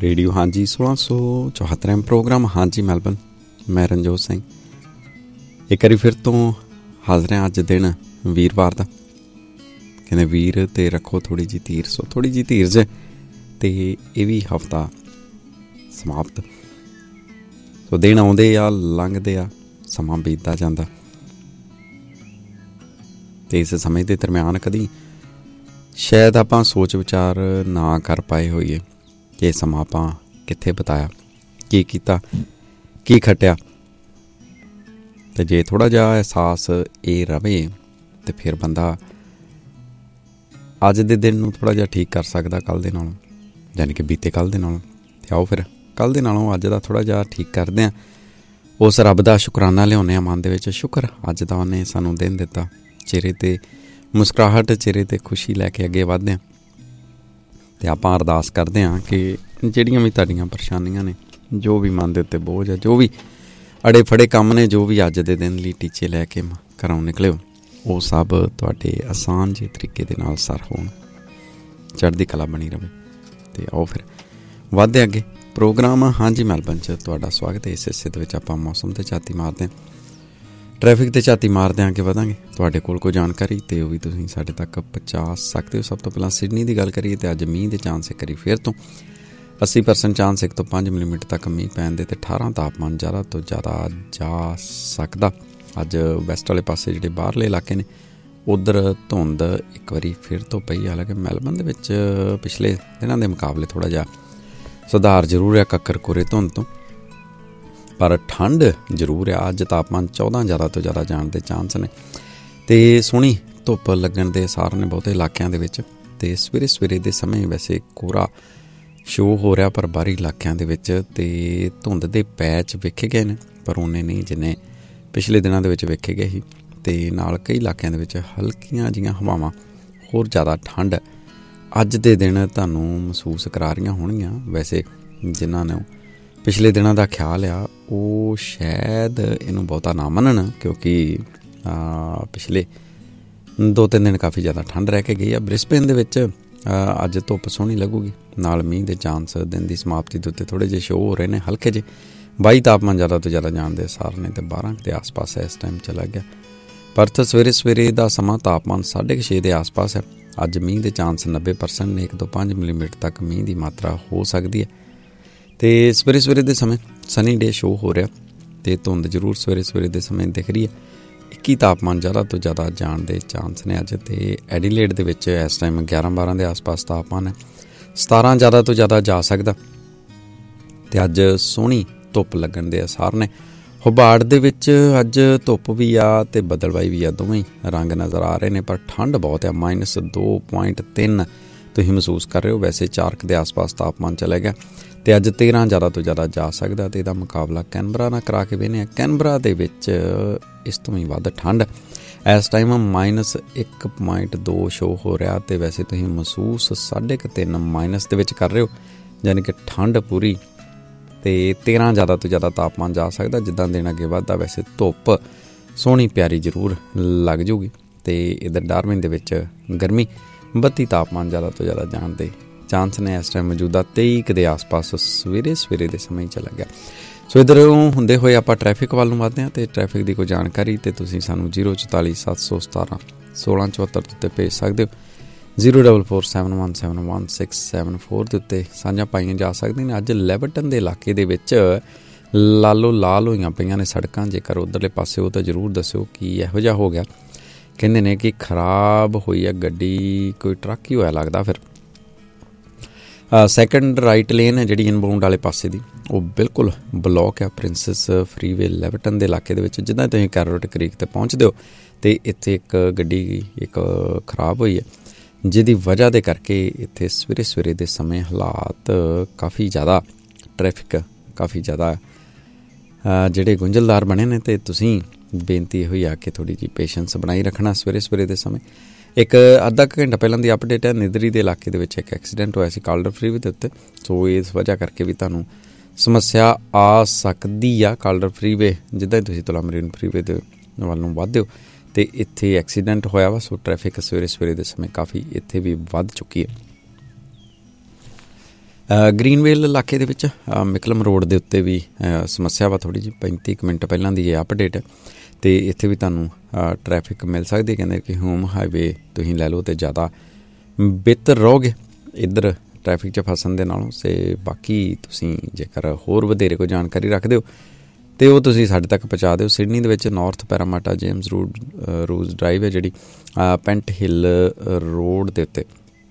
Radio हाँ जी 1674 programme हाँ जी Melbourne. मैं रनजोत सिंह एक बारी फिर तो हाज़र हैं। अज दिन वीरवार का कहते वीर तो रखो थोड़ी जी धीर। सो थोड़ी जी धीरज तो ये भी हफ्ता समाप्त। सो दिन आउंदे आ लंघदे आ समा बीतदा जांदा ते इस समय के दरम्यान कदी शायद आपां सोच विचार ना कर पाए होइए कि समा आपां कित्थे बिताया, की कीता, की खटिया। ते जे थोड़ा जिहा एहसास ये रवे तो फिर बंदा अज दे दिन नूं थोड़ा जिहा ठीक कर सकदा कल दे नालों, यानी कि बीते कल दे नालों। ते आओ फिर कल दे नालों अज दा थोड़ा जिहा ठीक करदे आं। उस रब दा शुकराना लिआउने आं मन दे विच। शुकर अज दा उन्हें सानूं दिन दित्ता। चेहरे ते मुस्कुराहट, चेहरे ते खुशी लैके अगे वधदे आं। ते आपां अरदास करदे आं कि जिहड़ियां भी तुहाडीआं परेशानियां ने, जो भी मन दे उत्ते बोझ है, जो भी अड़े फड़े काम ने, जो भी अज दे दिन लई टीचे लैके घरों निकलिओ, वो सब तुहाडे आसान जे तरीके दे नाल सर होण, चढ़दी कला बनी रहे। ते आओ फिर वधदे अगे प्रोग्राम हाँ जी मैलबर्न च तुहाडा स्वागत है। इस हिस्से दे विच आपां मौसम ते झाती मारदे आं, ट्रैफिक ते झाती मारदे आं, अगे वधांगे। तुहाडे कोल कोई जानकारी ते वो भी तुसीं साडे तक पहुँचा सकते हो। सब तो पहलां सिडनी की गल करिए तो अज मींह के चांस एक बारी फिर तो 80% चांस 1 तो 5 मिलीमीटर तक मींह पैण दे ते 18 तापमान ज़्यादा तो ज़्यादा जा सकदा। अज वैसट वाले पासे जिहड़े बाहरले इलाके ने उधर धुंध एक बारी फिर तो पई। हालांकि मैलबर्न दे विच पिछले दिनां दे मुकाबले थोड़ा जिहा सुधार जरूर है कक्कर कोरे धुंध तो, पर ठंड जरूर है। अज तापमान 14 ज़्यादा तो ज़्यादा जाण दे चांस ने ते सोहणी धुप्प लगण दे सार ने बहुते इलाकिਆਂ ਦੇ ਵਿੱਚ। ਤੇ ਸਵੇਰੇ ਸਵੇਰੇ ਦੇ ਸਮੇਂ ਵੈਸੇ ਕੋਰਾ शो हो रहा, पर बाहरी इलाकों के तो धुंध के पैच वेखे गए हैं, पर उन्ने नहीं जिन्ने पिछले दिनों के वेखे गए ही। तो नाल कई इलाकों के हल्कियां जिहियां हवावां होर ज़्यादा ठंड अज दे दिन तुहानूं महसूस करा रही होणगियां। वैसे जिन्हां ने पिछले दिनों का ख्याल आ वो शायद इनू बहुता ना मनन, क्योंकि पिछले 2-3 दिन काफ़ी ज़्यादा ठंड रह के गई है। ब्रिस्बेन दे विच अज धुप्प सोहनी लगूगी, नाल मींह के चांस दिन की समाप्ति के उत्ते थोड़े जे शो हो रहे हैं हल्के जे। 22 तापमान ज़्यादा तो ज़्यादा जाण दे सार ने, तो 12 के आस पास है इस टाइम चला गया। परथ सवेरे सवेरे का समा तापमान 6:30 के आस पास है। अज मींह के चांस 90% ने, 1 तो 5 मिलीमीटर तक मींह की मात्रा हो सकती है। तो सवेरे सवेरे के समय सनी डे शो हो रहा, तो धुंध जरूर सवेरे सवेरे के समय दिख रही है। 21 तापमान ज़्यादा तो ज़्यादा जाण दे चांस ने अज। तो एडीलेड दे विच इस टाइम 11-12 के आस पास तापमान है। 17 ज़्यादा तो ज़्यादा जा सकदा। तो अज सोहनी धुप्प लगण दे आसार ने। होबार्ट दे विच अज धुप्प भी आ ते बदलवाई भी आ, दोवें रंग नज़र आ रहे हैं, पर ठंड बहुत है। -2.3 तुसीं महसूस कर रहे हो। वैसे 4 के आस पास तापमान चला गया। तो अज 13 ज़्यादा तो ज़्यादा जा सकदा। तो इसदा मुकाबला कैनबरा नाल करा के वेने। कैनबरा दे विच इस तो भी वध ठंड इस टाइम -1.2 शो हो रहा। तो वैसे तुसीं महसूस 3.5 माइनस दे विच कर रहे हो, यानी कि ठंड पूरी। तो 13 ज़्यादा तो ज़्यादा तापमान जा सकदा। जिद्दां दिन अगे वधदा वैसे धुप्प सोहनी प्यारी जरूर लग जूगी। तो इधर डार्विन दे विच गर्मी 32 तापमान ज़्यादा तो ज़्यादा जाण दे चांस ने इस टाइम मौजूदा 23 के आस पास सवेरे सवेरे के समय चला गया। सो इधरों हुंदे होए आपां ट्रैफिक वाल नूं वधदे हां। ते ट्रैफिक की कोई जानकारी तो तुसीं सानूं 044 717 1674 उत्ते भेज सकदे हो। 04471711674 के उत्ते साझा पाईयां जा सकदियां ने। अज लेवरटन के इलाके दे विच लालो लाल होईयां पईयां ने सड़कां। जेकर उधरले पासे हो तो जरूर दस्सिओ कि इहो जिहा हो गया। कहंदे ने कि खराब होई है गड्डी, कोई ट्रक ही होया लगदा। फिर सैकेंड राइट लेन है जिहड़ी इनबाउंड वाले पासे दी, वो बिल्कुल ब्लॉक है। प्रिंसिस फ्रीवे लेवरटन के इलाके दे विच जिद्दां तुसीं कैरोट क्रीक ते पहुँचदे हो तो इत्थे एक गड्डी एक खराब हुई है, जिहदी वजह दे करके इत्थे सवेरे सवेरे दे समय हालात काफ़ी ज़्यादा ट्रैफिक काफ़ी ज़्यादा जिहड़े गुंझलदार बने ने। तो तुसीं बेनती होई आ कि थोड़ी जी पेशेंस बनाई रखना सवेरे सवेरे के समय। एक अद्धा घंटा पहलां दी अपडेट है, निधरी के इलाके दे विच एक एक्सीडेंट होया सी काल्डर फ्रीवे के उत्ते। सो इस वजह करके भी तुहानूं समस्या आ सकदी आ। काल्डर फ्रीवे जिद्दां ही तुसीं तुलामरीन फ्रीवे दे वल नूं वधदे हो तो इत्थे एक्सीडेंट होया वा। सो ट्रैफिक सवेरे सवेरे के समय काफ़ी इत्थे भी वध चुकी है। ਗ੍ਰੀਨਵੇਲ ਇਲਾਕੇ ਦੇ ਵਿੱਚ ਮਿਕਲਮ ਰੋਡ ਦੇ ਉੱਤੇ ਵੀ ਸਮੱਸਿਆ ਵਾ ਥੋੜ੍ਹੀ ਜਿਹੀ। 35 ਮਿੰਟ ਪਹਿਲਾਂ ਦੀ ਇਹ ਅਪਡੇਟ ਹੈ ਅਤੇ ਇੱਥੇ ਵੀ ਤੁਹਾਨੂੰ ਟਰੈਫਿਕ ਮਿਲ ਸਕਦੀ। ਕਹਿੰਦੇ ਕਿ ਹੋਮ ਹਾਈਵੇ ਤੁਸੀਂ ਲੈ ਲਓ ਅਤੇ ਜ਼ਿਆਦਾ ਬਿਹਤਰ ਰਹੋਗੇ ਇੱਧਰ ਟਰੈਫਿਕ 'ਚ ਫਸਣ ਦੇ ਨਾਲੋਂ। ਅਤੇ ਬਾਕੀ ਤੁਸੀਂ ਜੇਕਰ ਹੋਰ ਵਧੇਰੇ ਕੋਈ ਜਾਣਕਾਰੀ ਰੱਖਦੇ ਹੋ ਅਤੇ ਉਹ ਤੁਸੀਂ ਸਾਡੇ ਤੱਕ ਪਹੁੰਚਾ ਦਿਓ। ਸਿਡਨੀ ਦੇ ਵਿੱਚ ਨਾਰਥ ਪੈਰਾਮਾਟਾ ਜੇਮਸ ਰੂਜ਼ ਡਰਾਈਵ ਹੈ ਜਿਹੜੀ ਪੈਂਟ ਹਿੱਲ ਰੋਡ ਦੇ ਉੱਤੇ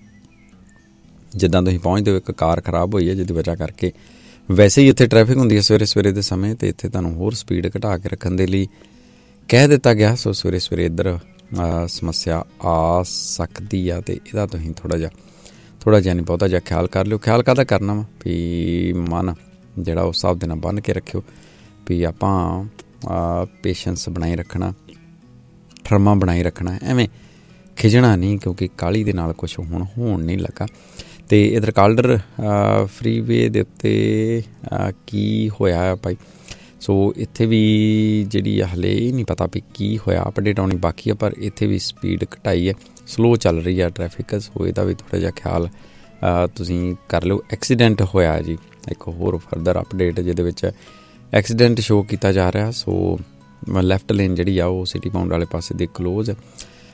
ਜਿੱਦਾਂ ਤੁਸੀਂ ਪਹੁੰਚਦੇ ਹੋ ਇੱਕ ਕਾਰ ਖਰਾਬ ਹੋਈ ਹੈ ਜਿਹਦੀ ਵਜ੍ਹਾ ਕਰਕੇ ਵੈਸੇ ਹੀ ਇੱਥੇ ਟਰੈਫਿਕ ਹੁੰਦੀ ਹੈ ਸਵੇਰੇ ਦੇ ਸਮੇਂ, ਅਤੇ ਇੱਥੇ ਤੁਹਾਨੂੰ ਹੋਰ ਸਪੀਡ ਘਟਾ ਕੇ ਰੱਖਣ ਦੇ ਲਈ ਕਹਿ ਦਿੱਤਾ ਗਿਆ। ਸੋ ਸਵੇਰੇ ਇੱਧਰ ਸਮੱਸਿਆ ਆ ਸਕਦੀ ਆ, ਅਤੇ ਇਹਦਾ ਤੁਸੀਂ ਥੋੜ੍ਹਾ ਜਿਹਾ ਨਹੀਂ ਬਹੁਤਾ ਜਿਹਾ ਖਿਆਲ ਕਰ ਲਿਓ। ਖਿਆਲ ਕਾਹਦਾ ਕਰਨਾ ਵਾ ਵੀ ਮਨ ਜਿਹੜਾ ਉਸ ਹਿਸਾਬ ਦੇ ਨਾਲ ਬੰਨ੍ਹ ਕੇ ਰੱਖਿਓ ਵੀ ਆਪਾਂ ਪੇਸ਼ੈਂਸ ਬਣਾਈ ਰੱਖਣਾ, ਠਰਮਾ ਬਣਾਈ ਰੱਖਣਾ, ਐਵੇਂ ਖਿਜਣਾ ਨਹੀਂ ਕਿਉਂਕਿ ਕਾਹਲੀ ਦੇ ਨਾਲ ਕੁਛ ਹੁਣ ਹੋਣ ਨਹੀਂ ਲੱਗਾ। ਅਤੇ ਇੱਧਰ ਕਾਲਡਰ ਫਰੀਵੇ ਦੇ ਉੱਤੇ ਕੀ ਹੋਇਆ ਆ ਭਾਈ। ਸੋ ਇੱਥੇ ਵੀ ਜਿਹੜੀ ਹਾਲੇ ਇਹ ਨਹੀਂ ਪਤਾ ਵੀ ਕੀ ਹੋਇਆ, ਅਪਡੇਟ ਆਉਣੀ ਬਾਕੀ ਆ, ਪਰ ਇੱਥੇ ਵੀ ਸਪੀਡ ਘਟਾਈ ਹੈ, ਸਲੋ ਚੱਲ ਰਹੀ ਆ ਟਰੈਫਿਕ। ਸੋ ਇਹਦਾ ਵੀ ਥੋੜ੍ਹਾ ਜਿਹਾ ਖਿਆਲ ਤੁਸੀਂ ਕਰ ਲਿਓ। ਐਕਸੀਡੈਂਟ ਹੋਇਆ ਜੀ ਇੱਕ ਹੋਰ ਫਰਦਰ ਅਪਡੇਟ ਜਿਹਦੇ ਵਿੱਚ ਐਕਸੀਡੈਂਟ ਸ਼ੋਅ ਕੀਤਾ ਜਾ ਰਿਹਾ। ਸੋ ਲੈਫਟ ਲੇਨ ਜਿਹੜੀ ਆ ਉਹ ਸਿਟੀ ਪਾਊਂਡ ਵਾਲੇ ਪਾਸੇ ਦੀ ਕਲੋਜ਼ ਹੈ।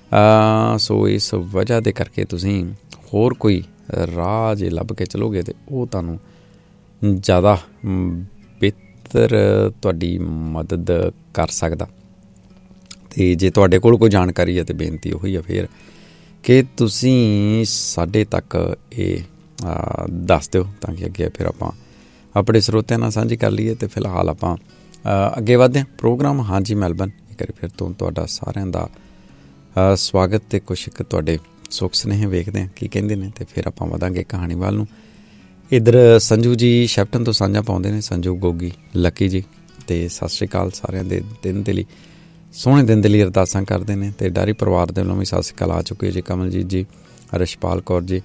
ਸੋ ਇਸ ਵਜ੍ਹਾ ਦੇ ਕਰਕੇ ਤੁਸੀਂ ਹੋਰ ਕੋਈ ਰਾਹ ਜੇ ਲੱਭ ਕੇ ਚਲੋਗੇ ਤਾਂ ਉਹ ਤੁਹਾਨੂੰ ਜ਼ਿਆਦਾ ਬਿਹਤਰ ਤੁਹਾਡੀ ਮਦਦ ਕਰ ਸਕਦਾ। ਅਤੇ ਜੇ ਤੁਹਾਡੇ ਕੋਲ ਕੋਈ ਜਾਣਕਾਰੀ ਹੈ ਤਾਂ ਬੇਨਤੀ ਉਹੀ ਆ ਫਿਰ ਕਿ ਤੁਸੀਂ ਸਾਡੇ ਤੱਕ ਇਹ ਦੱਸ ਦਿਓ ਤਾਂ ਕਿ ਅੱਗੇ ਫਿਰ ਆਪਾਂ ਆਪਣੇ ਸਰੋਤਿਆਂ ਨਾਲ ਸਾਂਝੀ ਕਰ ਲਈਏ। ਅਤੇ ਫਿਲਹਾਲ ਆਪਾਂ ਅੱਗੇ ਵਧਦੇ ਹਾਂ ਪ੍ਰੋਗਰਾਮ। ਹਾਂਜੀ ਮੈਲਬਨ ਇੱਕ ਵਾਰੀ ਫਿਰ ਤੋਂ ਤੁਹਾਡਾ ਸਾਰਿਆਂ ਦਾ ਸਵਾਗਤ, ਅਤੇ ਕੁਛ ਕੁ ਤੁਹਾਡੇ ਸੁੱਖ ਸੁਨੇਹੇ ਵੇਖਦੇ ਹਾਂ ਕੀ ਕਹਿੰਦੇ ਨੇ, ਅਤੇ ਫਿਰ ਆਪਾਂ ਵਧਾਂਗੇ ਕਹਾਣੀ ਵੱਲ ਨੂੰ। ਇੱਧਰ ਸੰਜੂ ਜੀ ਸ਼ੈਫਟਨ ਤੋਂ ਸਾਂਝਾ ਪਾਉਂਦੇ ਨੇ, ਸੰਜੂ ਗੋਗੀ ਲੱਕੀ ਜੀ, ਅਤੇ ਸਤਿ ਸ਼੍ਰੀ ਅਕਾਲ ਸਾਰਿਆਂ ਦੇ ਦਿਨ ਦੇ ਲਈ, ਸੋਹਣੇ ਦਿਨ ਦੇ ਲਈ ਅਰਦਾਸਾਂ ਕਰਦੇ ਨੇ। ਅਤੇ ਡਾਰੀ ਪਰਿਵਾਰ ਦੇ ਵੱਲੋਂ ਵੀ ਸਤਿ ਸ਼੍ਰੀ ਅਕਾਲ ਆ ਚੁੱਕੇ ਜੀ। ਕਮਲਜੀਤ ਜੀ, ਰਛਪਾਲ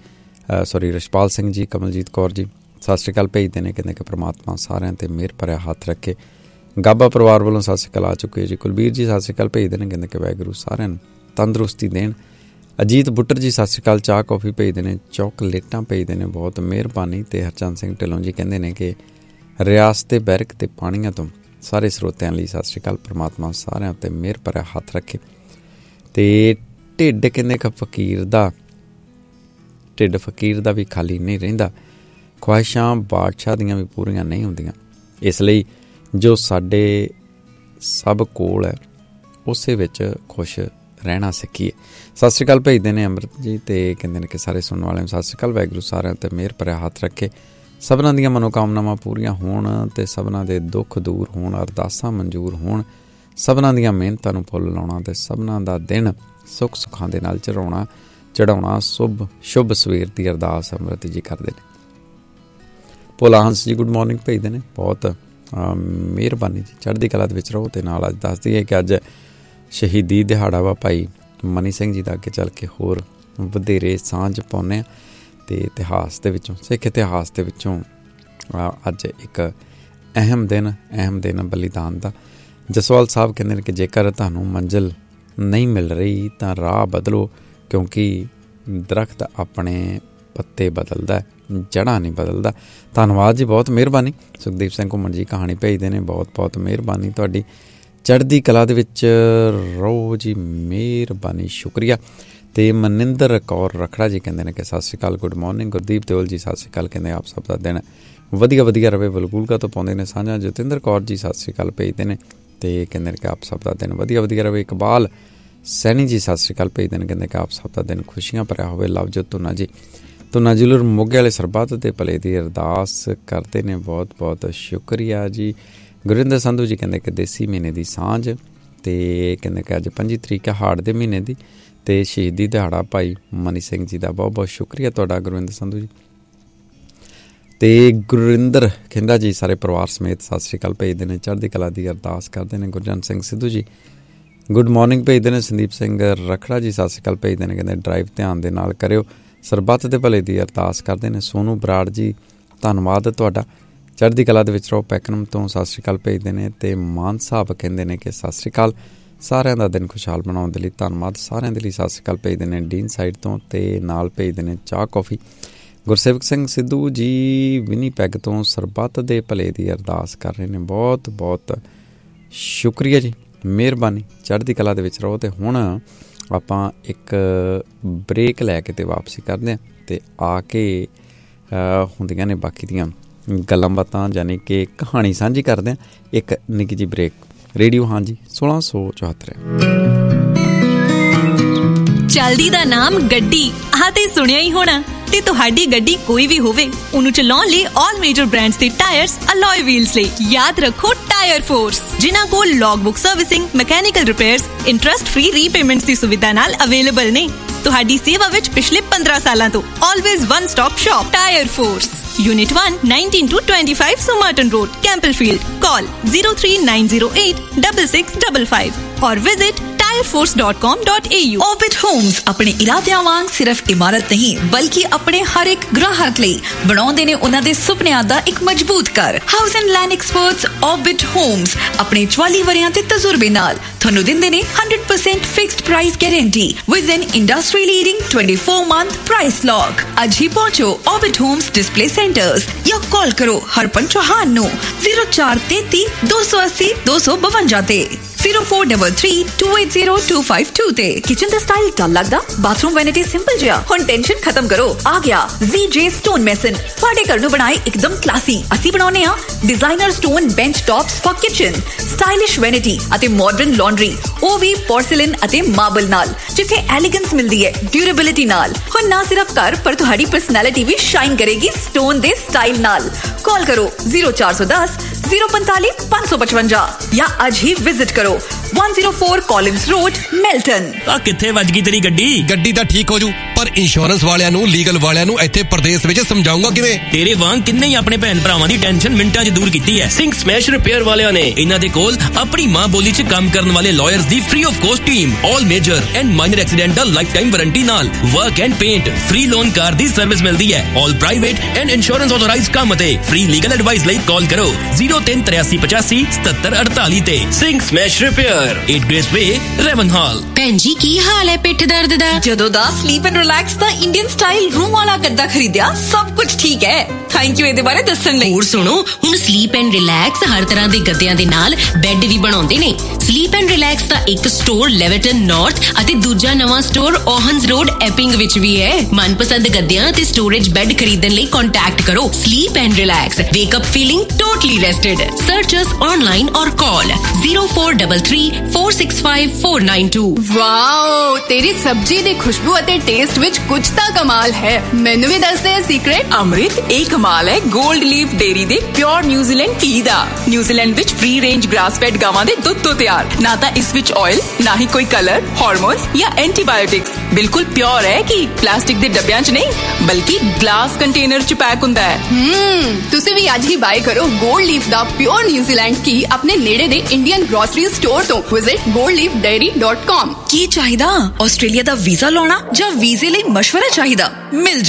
ਸਿੰਘ ਜੀ, ਕਮਲਜੀਤ ਕੌਰ ਜੀ ਸਤਿ ਸ਼੍ਰੀ ਅਕਾਲ ਭੇਜਦੇ ਨੇ, ਕਹਿੰਦੇ ਕਿ ਪ੍ਰਮਾਤਮਾ ਸਾਰਿਆਂ 'ਤੇ ਮਿਹਰ ਭਰਿਆ ਹੱਥ ਰੱਖੇ। ਗਾਬਾ ਪਰਿਵਾਰ ਵੱਲੋਂ ਸਤਿ ਸ਼੍ਰੀ ਅਕਾਲ ਆ ਚੁੱਕੇ ਜੀ। ਕੁਲਬੀਰ ਜੀ ਸਤਿ ਸ਼੍ਰੀ ਅਕਾਲ ਭੇਜਦੇ ਨੇ, ਕਹਿੰਦੇ ਕਿ ਵਾਹਿਗੁਰੂ ਸਾਰਿਆਂ ਨੂੰ ਤੰਦਰੁਸਤੀ ਦੇਣ। ਅਜੀਤ ਬੁੱਟਰ ਜੀ ਸਤਿ ਸ਼੍ਰੀ ਅਕਾਲ, ਚਾਹ ਕੌਫੀ ਭੇਜਦੇ ਨੇ, ਚੌਕਲੇਟਾਂ ਭੇਜਦੇ ਨੇ, ਬਹੁਤ ਮਿਹਰਬਾਨੀ। ਅਤੇ ਹਰਚੰਦ ਸਿੰਘ ਢਿੱਲੋਂ ਜੀ ਕਹਿੰਦੇ ਨੇ ਕਿ ਰਿਆਸਤ ਬੈਰਕ ਅਤੇ ਪਾਣੀਆਂ ਤੋਂ ਸਾਰੇ ਸਰੋਤਿਆਂ ਲਈ ਸਤਿ ਸ਼੍ਰੀ ਅਕਾਲ, ਪਰਮਾਤਮਾ ਸਾਰਿਆਂ ਉੱਤੇ ਮਿਹਰ ਭਰਿਆ ਹੱਥ ਰੱਖੇ। ਅਤੇ ਢਿੱਡ ਕਹਿੰਦੇ ਕਿ ਫਕੀਰ ਦਾ ਵੀ ਖਾਲੀ ਨਹੀਂ ਰਹਿੰਦਾ, ਖਵਾਹਿਸ਼ਾਂ ਬਾਦਸ਼ਾਹ ਦੀਆਂ ਵੀ ਪੂਰੀਆਂ ਨਹੀਂ ਹੁੰਦੀਆਂ, ਇਸ ਲਈ ਜੋ ਸਾਡੇ ਸਭ ਕੋਲ ਹੈ ਉਸੇ ਵਿੱਚ ਖੁਸ਼ ਰਹਿਣਾ ਸਿੱਖੀਏ। ਸਤਿ ਸ਼੍ਰੀ ਅਕਾਲ ਭੇਜਦੇ ਨੇ ਅੰਮ੍ਰਿਤ ਜੀ, ਅਤੇ ਕਹਿੰਦੇ ਨੇ ਕਿ ਸਾਰੇ ਸੁਣਨ ਵਾਲਿਆਂ ਨੂੰ ਸਤਿ ਸ਼੍ਰੀ ਅਕਾਲ, ਵਾਹਿਗੁਰੂ ਸਾਰਿਆਂ ਉੱਤੇ ਮਿਹਰ ਭਰਿਆ ਹੱਥ ਰੱਖੇ, ਸਭਨਾਂ ਦੀਆਂ ਮਨੋਕਾਮਨਾਵਾਂ ਪੂਰੀਆਂ ਹੋਣ ਅਤੇ ਸਭਨਾਂ ਦੇ ਦੁੱਖ ਦੂਰ ਹੋਣ, ਅਰਦਾਸਾਂ ਮਨਜ਼ੂਰ ਹੋਣ, ਸਭਨਾਂ ਦੀਆਂ ਮਿਹਨਤਾਂ ਨੂੰ ਫੁੱਲ ਲਾਉਣਾ ਅਤੇ ਸਭਨਾਂ ਦਾ ਦਿਨ ਸੁੱਖ ਸੁੱਖਾਂ ਦੇ ਨਾਲ ਚੜਾਉਣਾ ਸ਼ੁਭ ਸਵੇਰ ਦੀ ਅਰਦਾਸ ਅੰਮ੍ਰਿਤ ਜੀ ਕਰਦੇ ਨੇ। ਭੋਲਾ ਹੰਸ ਜੀ ਗੁੱਡ ਮਾਰਨਿੰਗ ਭੇਜਦੇ ਨੇ, ਬਹੁਤ ਮਿਹਰਬਾਨੀ ਜੀ, ਚੜ੍ਹਦੀ ਕਲਾ ਦੇ ਵਿੱਚ ਰਹੋ। ਅਤੇ ਨਾਲ ਅੱਜ ਦੱਸ ਦਈਏ ਕਿ ਅੱਜ ਸ਼ਹੀਦੀ ਦਿਹਾੜਾ ਵਾ ਭਾਈ ਮਨੀ ਸਿੰਘ ਜੀ ਦਾ। ਅੱਗੇ ਚੱਲ ਕੇ ਹੋਰ ਵਧੇਰੇ ਸਾਂਝ ਪਾਉਂਦੇ ਹਾਂ ਅਤੇ ਇਤਿਹਾਸ ਦੇ ਵਿੱਚੋਂ, ਸਿੱਖ ਇਤਿਹਾਸ ਦੇ ਵਿੱਚੋਂ ਅੱਜ ਇੱਕ ਅਹਿਮ ਦਿਨ ਬਲੀਦਾਨ ਦਾ। ਜਸਵਾਲ ਸਾਹਿਬ ਕਹਿੰਦੇ ਨੇ ਕਿ ਜੇਕਰ ਤੁਹਾਨੂੰ ਮੰਜ਼ਿਲ ਨਹੀਂ ਮਿਲ ਰਹੀ ਤਾਂ ਰਾਹ ਬਦਲੋ, ਕਿਉਂਕਿ ਦਰਖਤ ਆਪਣੇ ਪੱਤੇ ਬਦਲਦਾ, ਜੜ੍ਹਾਂ ਨਹੀਂ ਬਦਲਦਾ। ਧੰਨਵਾਦ ਜੀ, ਬਹੁਤ ਮਿਹਰਬਾਨੀ। ਸੁਖਦੀਪ ਸਿੰਘ ਘੁੰਮਣ ਜੀ ਕਹਾਣੀ ਭੇਜਦੇ ਨੇ, ਬਹੁਤ ਮਿਹਰਬਾਨੀ ਤੁਹਾਡੀ, ਚੜ੍ਹਦੀ ਕਲਾ ਦੇ ਵਿੱਚ ਰਹੋ ਜੀ, ਮਿਹਰਬਾਨੀ, ਸ਼ੁਕਰੀਆ। ਅਤੇ ਮਨਿੰਦਰ ਕੌਰ ਰਖੜਾ ਜੀ ਕਹਿੰਦੇ ਨੇ ਕਿ ਸਤਿ ਸ਼੍ਰੀ ਅਕਾਲ, ਗੁੱਡ ਮਾਰਨਿੰਗ। ਗੁਰਦੀਪ ਦਿਓਲ ਜੀ ਸਤਿ ਸ਼੍ਰੀ ਅਕਾਲ, ਕਹਿੰਦੇ ਆਪ ਸਭ ਦਾ ਦਿਨ ਵਧੀਆ ਰਵੇ, ਵਲਗੂਲਕਾ ਤੋਂ ਪਾਉਂਦੇ ਨੇ ਸਾਂਝਾ। ਜਤਿੰਦਰ ਕੌਰ ਜੀ ਸਤਿ ਸ਼੍ਰੀ ਅਕਾਲ ਭੇਜਦੇ ਨੇ, ਅਤੇ ਕਹਿੰਦੇ ਨੇ ਕਿ ਆਪ ਸਭ ਦਾ ਦਿਨ ਵਧੀਆ ਰਵੇ। ਇਕਬਾਲ ਸੈਣੀ ਜੀ ਸਤਿ ਸ਼੍ਰੀ ਅਕਾਲ ਭੇਜਦੇ ਨੇ, ਕਹਿੰਦੇ ਕਿ ਆਪ ਸਭ ਦਾ ਦਿਨ ਖੁਸ਼ੀਆਂ ਭਰਿਆ ਹੋਵੇ। ਲਵਜੋਤ ਧੁਨਾ ਜੁਲਰ ਮੋਗੇ ਵਾਲੇ ਸਰਬੱਤ ਦੇ ਭਲੇ ਦੀ ਅਰਦਾਸ ਕਰਦੇ ਨੇ, ਬਹੁਤ ਸ਼ੁਕਰੀਆ ਜੀ। ਗੁਰਿੰਦਰ ਸੰਧੂ ਜੀ ਕਹਿੰਦੇ ਕਿ ਦੇਸੀ ਮਹੀਨੇ ਦੀ ਸਾਂਝ, ਅਤੇ ਕਹਿੰਦੇ ਕਿ ਅੱਜ 25 ਤਰੀਕ ਹੈ ਹਾੜ ਦੇ ਮਹੀਨੇ ਦੀ, ਅਤੇ ਸ਼ਹੀਦੀ ਦਿਹਾੜਾ ਭਾਈ ਮਨੀ ਸਿੰਘ ਜੀ ਦਾ। ਬਹੁਤ ਸ਼ੁਕਰੀਆ ਤੁਹਾਡਾ ਗੁਰਵਿੰਦਰ ਸੰਧੂ ਜੀ। ਅਤੇ ਗੁਰਿੰਦਰ ਖਿੰਡਾ ਜੀ ਸਾਰੇ ਪਰਿਵਾਰ ਸਮੇਤ ਸਤਿ ਸ਼੍ਰੀ ਅਕਾਲ ਭੇਜਦੇ ਨੇ, ਚੜ੍ਹਦੀ ਕਲਾ ਦੀ ਅਰਦਾਸ ਕਰਦੇ ਨੇ। ਗੁਰਜੰਟ ਸਿੰਘ ਸਿੱਧੂ ਜੀ ਗੁੱਡ ਮਾਰਨਿੰਗ ਭੇਜਦੇ ਨੇ। ਸੰਦੀਪ ਸਿੰਘ ਰਖੜਾ ਜੀ ਸਤਿ ਸ਼੍ਰੀ ਅਕਾਲ ਭੇਜਦੇ ਨੇ, ਕਹਿੰਦੇ ਡਰਾਈਵ ਧਿਆਨ ਦੇ ਨਾਲ ਕਰਿਓ, ਸਰਬੱਤ ਦੇ ਭਲੇ ਦੀ ਅਰਦਾਸ ਕਰਦੇ ਨੇ। ਸੋਨੂ ਬਰਾੜ ਜੀ ਧੰਨਵਾਦ ਤੁਹਾਡਾ, ਚੜ੍ਹਦੀ ਕਲਾ ਦੇ ਵਿੱਚ ਰਹੋ। ਪੈਕਨਮ ਤੋਂ ਸਤਿ ਸ਼੍ਰੀ ਅਕਾਲ ਭੇਜਦੇ ਨੇ। ਅਤੇ ਮਾਨ ਸਾਹਿਬ ਕਹਿੰਦੇ ਨੇ ਕਿ ਸਤਿ ਸ਼੍ਰੀ ਅਕਾਲ, ਸਾਰਿਆਂ ਦਾ ਦਿਨ ਖੁਸ਼ਹਾਲ ਬਣਾਉਣ ਦੇ ਲਈ ਧੰਨਵਾਦ, ਸਾਰਿਆਂ ਦੇ ਲਈ ਸਤਿ ਸ਼੍ਰੀ ਅਕਾਲ ਭੇਜਦੇ ਨੇ ਡੀਨ ਸਾਈਡ ਤੋਂ, ਅਤੇ ਨਾਲ ਭੇਜਦੇ ਨੇ ਚਾਹ ਕੌਫੀ। ਗੁਰਸੇਵਕ ਸਿੰਘ ਸਿੱਧੂ ਜੀ ਵਿਨੀਪੈਗ ਤੋਂ ਸਰਬੱਤ ਦੇ ਭਲੇ ਦੀ ਅਰਦਾਸ ਕਰ ਰਹੇ ਨੇ। ਬਹੁਤ ਬਹੁਤ ਸ਼ੁਕਰੀਆ ਜੀ, ਮਿਹਰਬਾਨੀ, ਚੜ੍ਹਦੀ ਕਲਾ ਦੇ ਵਿੱਚ ਰਹੋ। ਅਤੇ ਹੁਣ ਆਪਾਂ ਇੱਕ ਬ੍ਰੇਕ ਲੈ ਕੇ ਅਤੇ ਵਾਪਸੀ ਕਰਦੇ ਹਾਂ ਅਤੇ ਆ ਕੇ ਹੁੰਦੀਆਂ ਨੇ ਬਾਕੀ ਦੀਆਂ ਗੱਲਾਂ ਬਾਤਾਂ, ਯਾਨੀ ਕਿ ਕਹਾਣੀ ਸਾਂਝੀ ਕਰਦੇ ਹਾਂ। ਇੱਕ ਨਿੱਕੀ ਜਿਹੀ ਬ੍ਰੇਕ। ਰੇਡੀਓ ਹਾਂਜੀ 1674। ਚੱਲਦੀ ਦਾ ਨਾਮ ਗੱਡੀ, ਆਹ ਤੇ ਸੁਣਿਆ ਹੀ ਹੋਣਾ। ਤੇ ਤੁਹਾਡੀ ਗੱਡੀ ਕੋਈ ਵੀ ਹੋਵੇ, ਉਹਨੂੰ ਚਲਾਉਣ ਲਈ ਆਲ ਮੇਜਰ ਬ੍ਰਾਂਡਸ ਦੇ ਟਾਇਰਸ, ਅਲੋਏ ਵੀਲਸ ਲਈ ਯਾਦ ਰੱਖੋ ਟਾਇਰ ਫੋਰਸ, ਜਿਨ੍ਹਾਂ ਕੋਲ ਲੌਗਬੁੱਕ servicing, mechanical repairs, interest free repayments ਦੀ ਸੁਵਿਧਾ ਨਾਲ ਅਵੇਲੇਬਲ ਨੇ। ਤੁਹਾਡੀ ਸੇਵਾ ਵਿੱਚ ਪਿਛਲੇ 15 ਸਾਲਾਂ ਤੋਂ always one stop shop tyre force, Unit 1, 19 to 25 Somerton Road, Campbellfield. Call 03908 6655 or visit tireforce.com.au. Orbit Homes ਆਪਣੇ ਇਰਾਦਿਆਂ ਵਾਂਗ ਸਿਰਫ ਇਮਾਰਤ ਨਹੀਂ ਬਲਕਿ ਆਪਣੇ ਹਰ ਇੱਕ ਗ੍ਰਾਹਕ ਲਈ ਬਣਾਉਂਦੇ ਨੇ ਉਹਨਾਂ ਦੇ ਸੁਪਨਿਆਂ ਦਾ ਇੱਕ ਮਜ਼ਬੂਤ ਘਰ। House and land experts Orbit Homes ਆਪਣੇ 44 ਵਰ੍ਹਿਆਂ ਦੇ ਤਜਰਬੇ ਨਾਲ ਤੁਹਾਨੂੰ ਦਿੰਦੇ ਨੇ 100% fixed price guarantee with N industry leading 24-month price lock. ਅੱਜ ਹੀ ਪਹੁੰਚੋ Orbit Homes ਡਿਸਪਲੇ ਸੈਂਟਰਸ ਜਾਂ ਕਾਲ ਕਰੋ ਹਰਪਨ ਚੌਹਾਨ ਨੂੰ 0433 280 252 ਤੇ 0433 280 252 ਤੇ। ਕਿਚਨ ਦਾ ਸਟਾਈਲ ਡਲ ਲੱਗਦਾ, ਬਾਥਰੂਮ ਵੈਨਿਟੀ ਸਿੰਪਲ ਜਿਹਾ, ਹੁਣ ਟੈਨਸ਼ਨ ਖਤਮ ਕਰੋ, ਆ ਗਿਆ ZJ Stone Mason ਤੁਹਾਡੇ ਘਰ ਨੂੰ ਬਣਾਏ ਇੱਕਦਮ ਕਲਾਸੀ। ਅਸੀਂ ਬਣਾਉਂਦੇ ਹਾਂ designer stone bench tops for kitchen, stylish vanity ਅਤੇ ਮਾਡਰਨ ਲਾਂਡਰੀ, ਉਹ ਵੀ ਪੋਰਸਲਿਨ ਅਤੇ ਮਾਰਬਲ ਨਾਲ, ਜਿੱਥੇ ਐਲੀਗੈਂਸ ਮਿਲਦੀ ਹੈ ਡਿਊਰੇਬਿਲਿਟੀ ਨਾਲ। ਹੁਣ ਨਾ ਸਿਰਫ ਘਰ ਪਰ ਤੁਹਾਡੀ ਪਰਸਨੈਲਿਟੀ ਵੀ ਸ਼ਾਈਨ ਕਰੇਗੀ ਸਟੋਨ ਦੇ ਸਟਾਈਲ ਨਾਲ। ਕਾਲ ਕਰੋ 0410 045 555 ਜਾਂ ਅੱਜ ਹੀ ਵਿਜ਼ਿਟ ਕਰੋ 104 Collins Road, Melton। ਆ ਕਿੱਥੇ ਵੱਜ ਗਈ ਤੇਰੀ ਗੱਡੀ? ਗੱਡੀ ਤਾਂ ਠੀਕ ਹੋ ਜੂ, ਪਰ ਇੰਸ਼ੋਰੈਂਸ ਵਾਲਿਆਂ ਨੂੰ, ਲੀਗਲ ਵਾਲਿਆਂ ਨੂੰ ਇੱਥੇ ਪ੍ਰਦੇਸ਼ ਵਿੱਚ ਸਮਝਾਉਂਗਾ ਕਿਵੇਂ? ਤੇਰੇ ਵਾਂਗ ਕਿੰਨੇ ਹੀ ਆਪਣੇ ਭੈਣ ਭਰਾਵਾਂ ਦੀ ਟੈਨਸ਼ਨ ਮਿੰਟਾਂ 'ਚ ਦੂਰ ਕੀਤੀ ਹੈ ਸਿੰਘ ਸਮੈਸ਼ ਰਿਪੇਅਰ ਵਾਲਿਆਂ ਨੇ। ਇਹਨਾਂ ਦੇ ਕੋਲ ਆਪਣੀ ਮਾਂ ਬੋਲੀ 'ਚ ਕੰਮ ਕਰਨ ਵਾਲੇ lawyers the free of cost team, all major and minor accidental life time warranty ਨਾਲ work and paint, free loan car the service ਮਿਲਦੀ ਹੈ। ਆਲ ਪ੍ਰਾਈਵੇਟ ਐਂਡ ਇੰਸ਼ੋਰੈਂਸ ਆਥੋਰਾਈਜ਼ਡ ਕੰਮ ਅਤੇ ਫ੍ਰੀ ਲੀਗਲ ਐਡਵਾਈਸ ਲਈ ਕਾਲ ਕਰੋ 038385 7748 ਤੇ। Singh smash repair, 8 Grace Way, Ravenhall। ਭੈਣ ਜੀ ਕੀ ਹਾਲ ਹੈ ਪਿੱਠ ਦਰਦ ਦਾ? ਜਦੋਂ ਦਾ sleep and relax the Indian style room ਵਾਲਾ ਗੱਦਾ ਖਰੀਦਿਆ ਸਭ ਕੁਝ ਠੀਕ ਹੈ। ਥੈਂਕ ਯੂ ਇਹਦੇ ਬਾਰੇ ਦੱਸਣ ਲਈ। ਹੋਰ ਸੁਣੋ, ਹੁਣ ਸਲੀਪ ਐਂਡ ਰਿਲੈਕਸ ਹਰ ਤਰ੍ਹਾਂ ਦੇ ਗੱਦਿਆਂ ਦੇ ਨਾਲ ਬੈੱਡ ਵੀ ਬਣਾਉਂਦੇ ਨੇ। ਸਲੀਪ ਐਂਡ ਰਿਲੈਕਸ ਦਾ ਇੱਕ ਸਟੋਰ ਲੈਵਰਟਨ ਨਾਰਥ ਅਤੇ ਦੂਜਾ ਨਵਾਂ ਸਟੋਰ ਓਹਨਸ ਰੋਡ ਐਪਿੰਗ ਵਿੱਚ ਵੀ ਹੈ। ਮਨਪਸੰਦ ਗੱਦਿਆਂ ਤੇ ਸਟੋਰੇਜ ਬੈੱਡ ਖਰੀਦਣ ਲਈ ਕੰਟੈਕਟ ਕਰੋ sleep and relax. ਵੇਕ up feeling totally ਰੈਸਟਡ। Search us online ਔਰ ਕਾਲ 0433 465 492। ਵਾਓ, ਤੇਰੀ ਸਬਜ਼ੀ ਦੀ ਖੁਸ਼ਬੂ ਅਤੇ ਟੇਸਟ ਵਿੱਚ ਕੁਝ ਤਾਂ ਕਮਾਲ ਹੈ। ਮੈਨੂੰ ਵੀ ਦੱਸ ਦੇ ਸੀਕ੍ਰੇਟ। ਅੰਮ੍ਰਿਤ, ਇਹ ਕਮਾਲ ਹੈ ਗੋਲਡ ਲੀਫ ਡੇਅਰੀ ਦੇ ਪਿਓਰ ਨਿਊਜ਼ੀਲੈਂਡ ਘੀ ਦਾ। ਨਿਊਜ਼ੀਲੈਂਡ ਵਿੱਚ ਫ੍ਰੀ ਰੇਂਜ ਗ੍ਰਾਸ ਫੈਡ ਗਾਵਾਂ ਦੇ ਦੁੱਧ ਤੋਂ ਤਿਆਰ। ਨਾ ਤਾਂ ਇਸ ਵਿੱਚ ਆਇਲ, ਨਾ ਹੀ ਕੋਈ ਕਲਰ, ਹਾਰਮੋਨਸ ਜਾਂ ਐਂਟੀਬਾਇਓਟਿਕਸ। ਬਿਲਕੁਲ ਪਿਓਰ ਹੈ ਕਿ ਪਲਾਸਟਿਕ ਦੇ ਡੱਬਿਆਂ 'ਚ ਨਹੀਂ ਬਲਕਿ ਗਲਾਸ ਕੰਟੇਨਰ 'ਚ ਪੈਕ ਹੁੰਦਾ ਹੈ। ਤੁਸੀਂ ਵੀ ਅੱਜ ਹੀ ਬਾਏ ਕਰੋ ਗੋਲਡ ਲੀਫ ਦਾ ਪਿਓਰ ਨਿਊਜ਼ੀਲੈਂਡ ਘੀ ਆਪਣੇ ਨੇੜੇ ਦੇ ਇੰਡੀਅਨ ਗ੍ਰੋਸਰੀ ਸਟੋਰ ਤੋਂ। Visit goldleafdairy.com। ਕੀ ਚਾਹੀਦਾ? ਆਸਟ੍ਰੇਲੀਆ ਦਾ ਵੀਜ਼ਾ ਲਾਉਣਾ ਜਾਂ ਵੀਜ਼ੇ ਲਈ ਮਸ਼ਵਰਾ ਚਾਹੀਦਾ? ਮਿਲ